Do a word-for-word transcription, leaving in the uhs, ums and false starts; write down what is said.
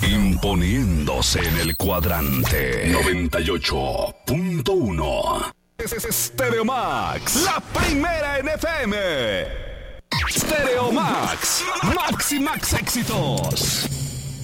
Imponiéndose en el cuadrante noventa y ocho punto uno. Stereo Max, la primera en F M. Stereo Max, Max y Max éxitos.